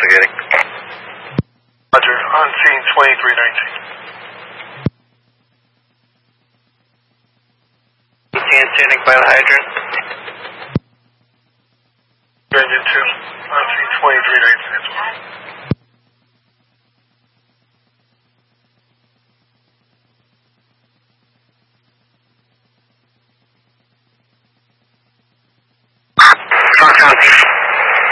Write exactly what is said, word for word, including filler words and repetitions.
investigating. Roger, on scene twenty-three nineteen. eighteen standing by the hydrant. Engine two, on scene